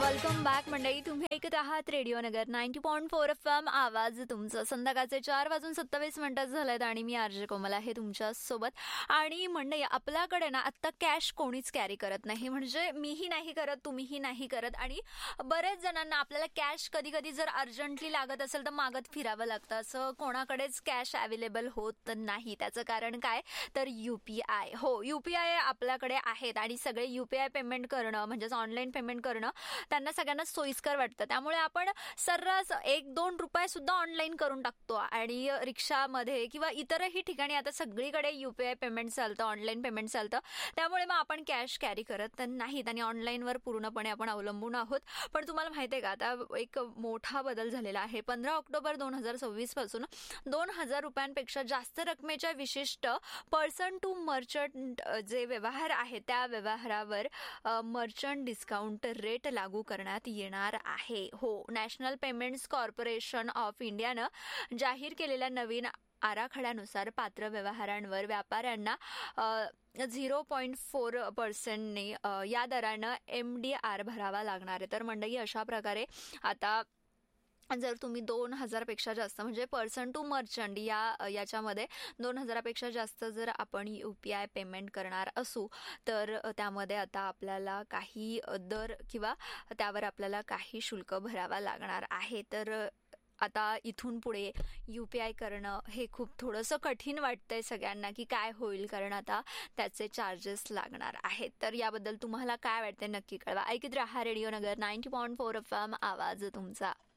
Welcome back मंडळी. तुम्ही ऐकत आहात रेडिओ नगर 90.4 FM. आवाज तुमचं. संध्याकाळचे 4:27 झालेत आणि मी आरजे कोमल आहे तुमच्या सोबत. आणि मंडळी, आपल्याकडे ना आत्ता कॅश कोणीच कॅरी करत नाही. म्हणजे मीही नाही करत, तुम्हीही नाही करत. आणि बरेच जणांना आपल्याला कॅश कधी कधी जर अर्जंटली लागत असेल तर मागत फिरावं लागतं. असं कोणाकडेच कॅश अवेलेबल होत नाही. त्याचं कारण काय तर UPI. हो, UPI आपल्याकडे आहेत आणि सगळे UPI पेमेंट करणं म्हणजेच ऑनलाईन पेमेंट करणं त्यांना सगळ्यांना सोयीस्कर वाटतं. त्यामुळे आपण सर्रास 1-2 रुपये सुद्धा ऑनलाईन करून टाकतो. आणि रिक्षामध्ये किंवा इतरही ठिकाणी आता सगळीकडे UPI पेमेंट चालतं, ऑनलाईन पेमेंट चालतं. त्यामुळे मग आपण कॅश कॅरी करत नाहीत आणि ऑनलाईनवर पूर्णपणे आपण अवलंबून आहोत. पण तुम्हाला माहिती आहे का, आता एक मोठा बदल झालेला आहे. 15 ऑक्टोबर 2026 पासून 2,000 रुपयांपेक्षा जास्त रकमेच्या विशिष्ट पर्सन टू मर्चंट जे व्यवहार आहेत त्या व्यवहारावर मर्चंट डिस्काउंट रेट लागू करण्यात येणार आहे. हो, नॅशनल पेमेंट्स कॉर्पोरेशन ऑफ इंडियानं जाहीर केलेल्या नवीन आराखड्यानुसार पात्र व्यवहारांवर व्यापाऱ्यांना 0.4% या दरानं MDR भरावा लागणार आहे. तर मंडळी, अशा प्रकारे आता जर तुम्ही 2,000 पेक्षा जास्त म्हणजे पर्सन टू मर्चंट याच्यामध्ये 2,000 पेक्षा जास्त जर आपण UPI पेमेंट करणार असू तर त्यामध्ये आता आपल्याला काही दर किंवा त्यावर आपल्याला काही शुल्क भरावा लागणार आहे. तर आता इथून पुढे UPI करणं हे खूप थोडंसं कठीण वाटतंय सगळ्यांना की काय होईल, कारण आता त्याचे चार्जेस लागणार आहेत. तर याबद्दल तुम्हाला काय वाटतंय नक्की कळवा. ऐकत राहा रेडिओ नगर 90.4 FM. आवाज तुमचा.